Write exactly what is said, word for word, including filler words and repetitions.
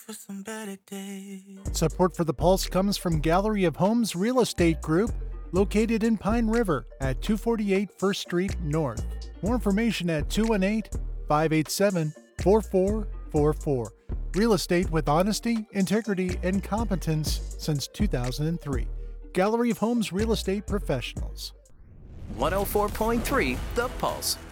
for some better days. Support for the Pulse comes from Gallery of Homes Real Estate Group, located in Pine River at two forty-eight First Street North. More information at two one eight, five eight seven, four four four four. Real estate with honesty, integrity, and competence since two thousand three. Gallery of Homes Real Estate Professionals. one oh four point three The Pulse.